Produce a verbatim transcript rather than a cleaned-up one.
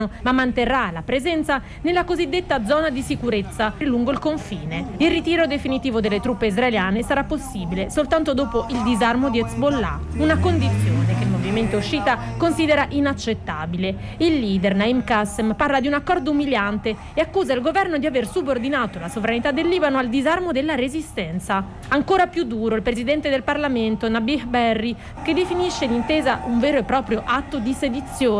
ma manterrà la presenza nella cosiddetta zona di sicurezza lungo il confine. Il ritiro definitivo delle truppe israeliane sarà possibile soltanto dopo il disarmo di Hezbollah, una condizione che il movimento sciita considera inaccettabile. Il leader Naim Qassem parla di un accordo umiliante e accusa il governo di aver subordinato la sovranità del Libano al disarmo della resistenza. Ancora più duro il presidente del Parlamento, Nabih Berri, che definisce l'intesa un vero e proprio atto di sedizione.